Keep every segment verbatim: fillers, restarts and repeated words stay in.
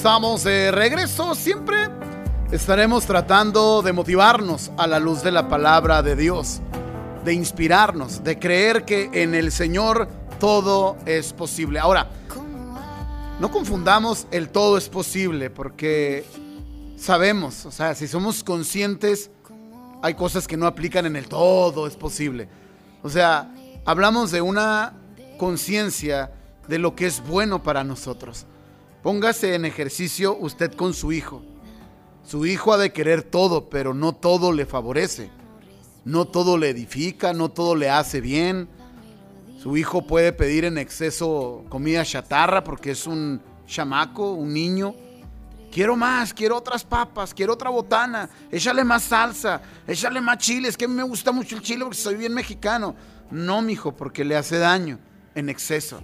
Estamos de regreso. Siempre estaremos tratando de motivarnos a la luz de la palabra de Dios, de inspirarnos, de creer que en el Señor todo es posible. Ahora, no confundamos el todo es posible, porque sabemos, o sea, si somos conscientes, hay cosas que no aplican en el todo es posible. O sea, hablamos de una conciencia de lo que es bueno para nosotros. Póngase en ejercicio usted con su hijo. Su hijo ha de querer todo, pero no todo le favorece. No todo le edifica, no todo le hace bien. Su hijo puede pedir en exceso comida chatarra porque es un chamaco, un niño. Quiero más, quiero otras papas, quiero otra botana. Échale más salsa, échale más chile. Es que a mí me gusta mucho el chile porque soy bien mexicano. No, mijo, porque le hace daño en exceso.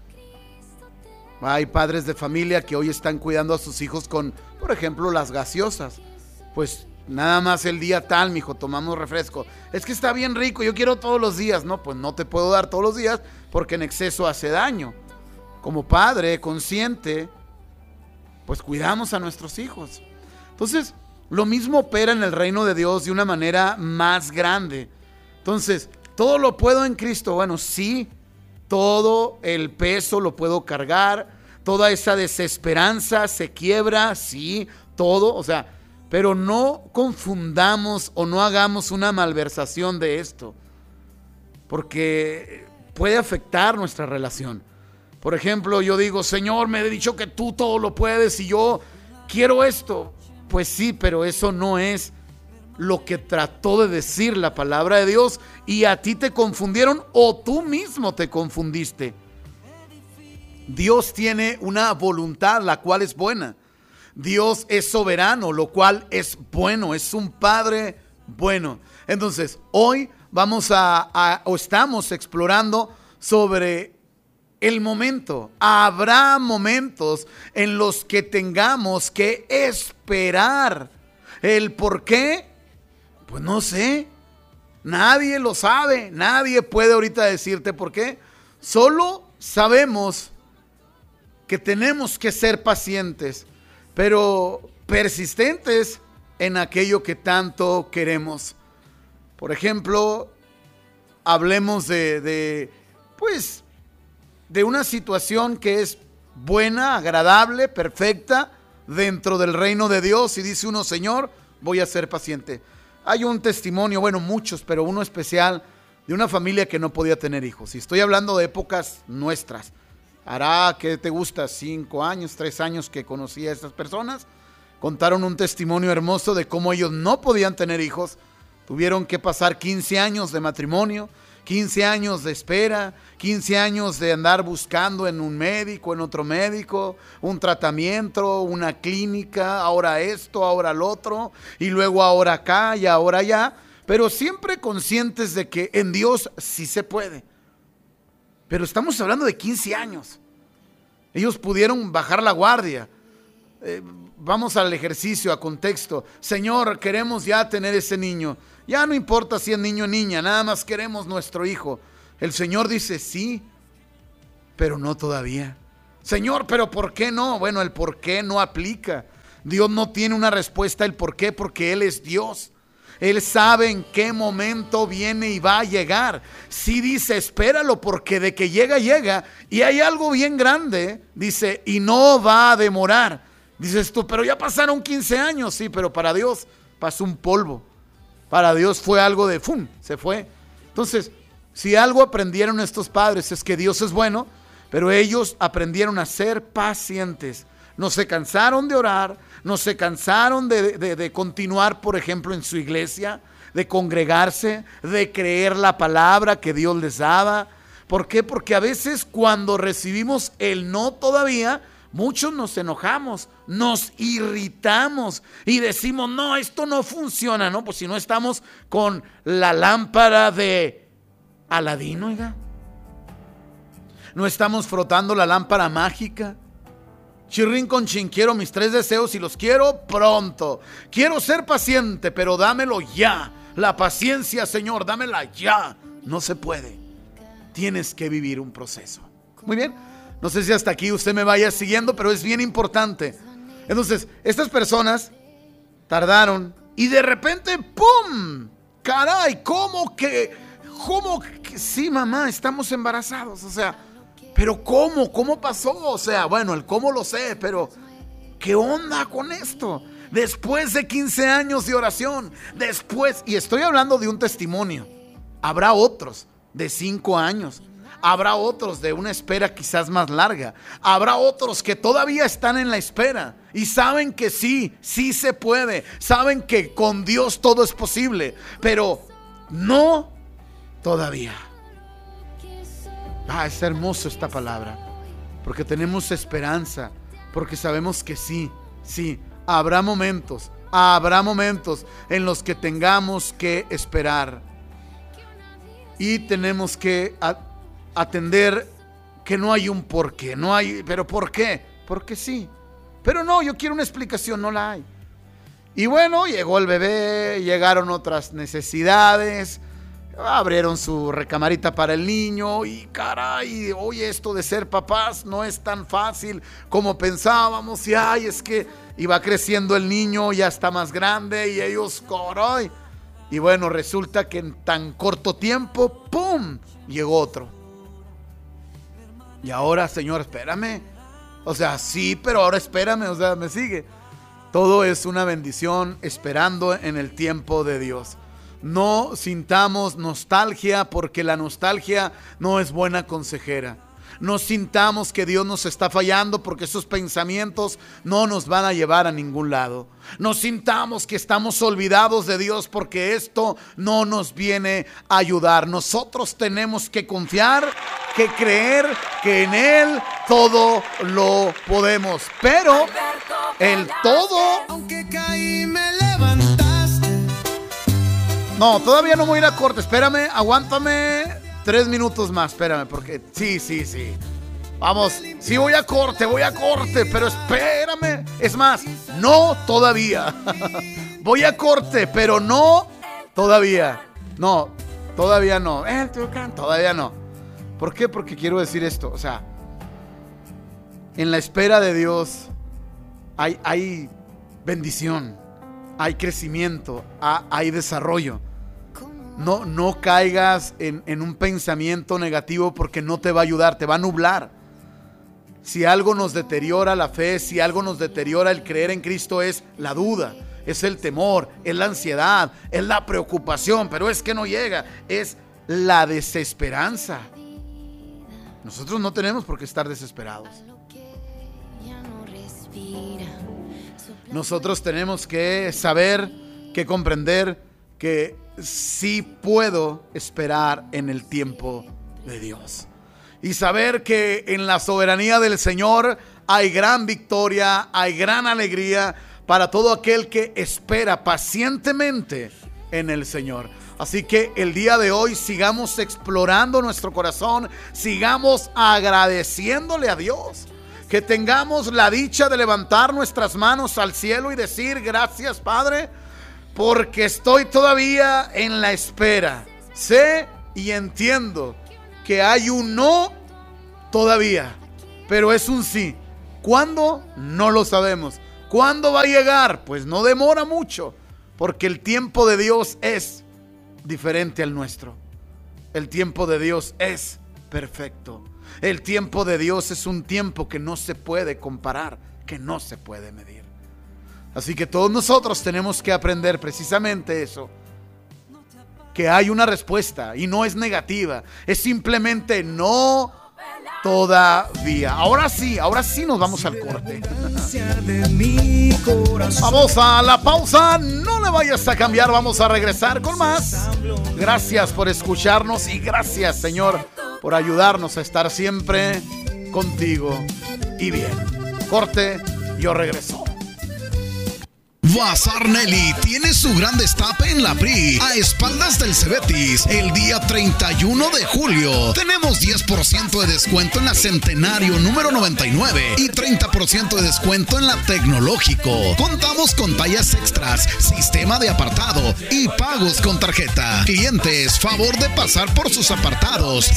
Hay padres de familia que hoy están cuidando a sus hijos con, por ejemplo, las gaseosas. Pues nada más el día tal, mijo, tomamos refresco. Es que está bien rico, yo quiero todos los días. No, pues no te puedo dar todos los días porque en exceso hace daño. Como padre consciente, pues cuidamos a nuestros hijos. Entonces, lo mismo opera en el reino de Dios de una manera más grande. Entonces, ¿todo lo puedo en Cristo? Bueno, sí. Todo el peso lo puedo cargar, toda esa desesperanza se quiebra, sí, todo, o sea, pero no confundamos o no hagamos una malversación de esto, porque puede afectar nuestra relación. Por ejemplo, yo digo, Señor, me he dicho que tú todo lo puedes y yo quiero esto. Pues sí, pero eso no es lo que trató de decir la palabra de Dios, y a ti te confundieron o tú mismo te confundiste. Dios tiene una voluntad, la cual es buena. Dios es soberano, lo cual es bueno, es un Padre bueno. Entonces, hoy vamos a, a o estamos explorando sobre el momento. Habrá momentos en los que tengamos que esperar. ¿El por qué? Pues no sé, nadie lo sabe, nadie puede ahorita decirte por qué. Solo sabemos que tenemos que ser pacientes, pero persistentes en aquello que tanto queremos. Por ejemplo, hablemos de, de, pues, de una situación que es buena, agradable, perfecta, dentro del reino de Dios, y dice uno, Señor, voy a ser paciente. Hay un testimonio, bueno, muchos, pero uno especial, de una familia que no podía tener hijos. Y estoy hablando de épocas nuestras. Hará, ¿qué te gusta? Cinco años, tres años que conocí a estas personas. Contaron un testimonio hermoso de cómo ellos no podían tener hijos. Tuvieron que pasar quince años de matrimonio, quince años de espera, quince años de andar buscando en un médico, en otro médico, un tratamiento, una clínica, ahora esto, ahora lo otro, y luego ahora acá y ahora allá, pero siempre conscientes de que en Dios sí se puede. Pero estamos hablando de quince años. Ellos pudieron bajar la guardia. Eh, vamos al ejercicio, a contexto. Señor, queremos ya tener ese niño. Ya no importa si es niño o niña, nada más queremos nuestro hijo. El Señor dice sí, pero no todavía. Señor, pero ¿por qué no? Bueno, el por qué no aplica. Dios no tiene una respuesta el por qué, porque Él es Dios. Él sabe en qué momento viene y va a llegar. Sí dice, espéralo, porque de que llega, llega. Y hay algo bien grande, dice, y no va a demorar. Dices tú, pero ya pasaron quince años. Sí, pero para Dios pasó un polvo. Para Dios fue algo de ¡fum! Se fue. Entonces, si algo aprendieron estos padres es que Dios es bueno, pero ellos aprendieron a ser pacientes. No se cansaron de orar, no se cansaron de, de, de continuar, por ejemplo, en su iglesia, de congregarse, de creer la palabra que Dios les daba. ¿Por qué? Porque a veces cuando recibimos el no todavía, muchos nos enojamos, nos irritamos y decimos, no, esto no funciona, ¿no? Pues si no estamos con la lámpara de Aladino, oiga. No estamos frotando la lámpara mágica. Chirrín con chin, quiero mis tres deseos y los quiero pronto. Quiero ser paciente, pero dámelo ya. La paciencia, Señor, dámela ya. No se puede. Tienes que vivir un proceso. Muy bien. No sé si hasta aquí usted me vaya siguiendo, pero es bien importante. Entonces, estas personas tardaron y de repente, ¡pum! Caray, ¿cómo que? ¿Cómo que? Sí, mamá, estamos embarazados. O sea, ¿pero cómo? ¿Cómo pasó? O sea, bueno, el cómo lo sé, pero ¿qué onda con esto? Después de quince años de oración, después, y estoy hablando de un testimonio, habrá otros de cinco años, habrá otros de una espera quizás más larga, habrá otros que todavía están en la espera y saben que sí, sí se puede, saben que con Dios todo es posible, pero no todavía. Ah, es hermoso esta palabra, porque tenemos esperanza, porque sabemos que sí, sí, habrá momentos, habrá momentos en los que tengamos que esperar y tenemos que a- atender que no hay un por qué, no hay, pero ¿por qué? Porque sí, pero no, yo quiero una explicación, no la hay. Y bueno, llegó el bebé, llegaron otras necesidades, abrieron su recamarita para el niño y caray, oye, esto de ser papás no es tan fácil como pensábamos y ay, es que iba creciendo el niño, ya está más grande y ellos, caray. Y bueno, resulta que en tan corto tiempo, ¡pum!, llegó otro. Y ahora, Señor, espérame. O sea, sí, pero ahora espérame, o sea, me sigue. Todo es una bendición esperando en el tiempo de Dios. No sintamos nostalgia, porque la nostalgia no es buena consejera. No sintamos que Dios nos está fallando, porque esos pensamientos no nos van a llevar a ningún lado. No sintamos que estamos olvidados de Dios, porque esto no nos viene a ayudar. Nosotros tenemos que confiar, que creer que en Él todo lo podemos. Pero el todo... Aunque caí, me levantaste. No, todavía no voy a ir a corte. Espérame, aguántame tres minutos más. Espérame, porque sí, sí, sí. Vamos, sí voy a corte, voy a corte, pero espérame. Es más, no todavía. Voy a corte, pero no todavía. No, todavía no. Eh, todavía no. ¿Por qué? Porque quiero decir esto. O sea, en la espera de Dios hay, hay bendición, hay crecimiento, hay desarrollo. No, no caigas en, en un pensamiento negativo, porque no te va a ayudar, te va a nublar. Si algo nos deteriora la fe, si algo nos deteriora el creer en Cristo, es la duda, es el temor, es la ansiedad, es la preocupación, pero es que no llega, es la desesperanza. Nosotros no tenemos por qué estar desesperados. Nosotros tenemos que saber, que comprender que sí puedo esperar en el tiempo de Dios. Y saber que en la soberanía del Señor hay gran victoria, hay gran alegría para todo aquel que espera pacientemente en el Señor. Así que el día de hoy sigamos explorando nuestro corazón, sigamos agradeciéndole a Dios. Que tengamos la dicha de levantar nuestras manos al cielo y decir: gracias, Padre, porque estoy todavía en la espera. Sé y entiendo que hay un no todavía, pero es un sí. ¿Cuándo? No lo sabemos. ¿Cuándo va a llegar? Pues no demora mucho, porque el tiempo de Dios es diferente al nuestro. El tiempo de Dios es perfecto. El tiempo de Dios es un tiempo que no se puede comparar, que no se puede medir. Así que todos nosotros tenemos que aprender precisamente eso, que hay una respuesta y no es negativa, es simplemente no todavía. Ahora sí, ahora sí nos vamos al corte. Vamos a la pausa, no le vayas a cambiar, vamos a regresar con más. Gracias por escucharnos y gracias, Señor, por ayudarnos a estar siempre contigo y bien. Corte, yo regreso. Bazar Nelly tiene su gran destape en la P R I, a espaldas del Cebetis, el día treinta y uno de julio. Tenemos diez por ciento de descuento en la Centenario número noventa y nueve y treinta por ciento de descuento en la Tecnológico. Contamos con tallas extras, sistema de apartado y pagos con tarjeta. Clientes, favor de pasar por sus apartados